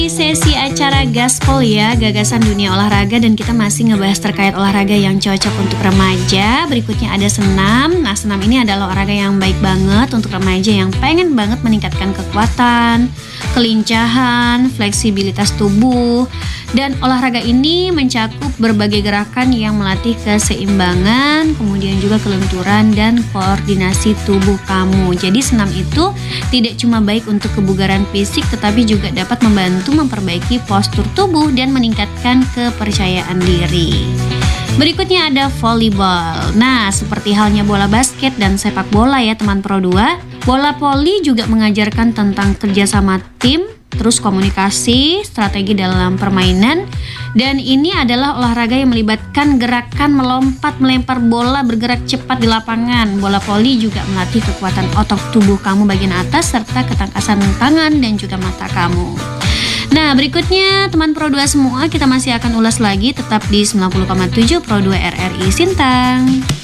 Sesi acara Gaspol ya, gagasan dunia olahraga, dan kita masih ngebahas terkait olahraga yang cocok untuk remaja. Berikutnya ada senam. Nah, senam ini adalah olahraga yang baik banget untuk remaja yang pengen banget meningkatkan kekuatan, kelincahan, fleksibilitas tubuh. Dan olahraga ini mencakup berbagai gerakan yang melatih keseimbangan, kemudian juga kelenturan dan koordinasi tubuh kamu. Jadi senam itu tidak cuma baik untuk kebugaran fisik, tetapi juga dapat membantu memperbaiki postur tubuh dan meningkatkan kepercayaan diri. Berikutnya ada volleyball. Nah, seperti halnya bola basket dan sepak bola ya teman Pro 2, bola voli juga mengajarkan tentang kerjasama tim, terus komunikasi, strategi dalam permainan. Dan ini adalah olahraga yang melibatkan gerakan melompat, melempar bola, bergerak cepat di lapangan. Bola voli juga melatih kekuatan otot tubuh kamu bagian atas serta ketangkasan tangan dan juga mata kamu. Nah, berikutnya teman Pro 2 semua, kita masih akan ulas lagi, tetap di 90,7 Pro 2 RRI Sintang.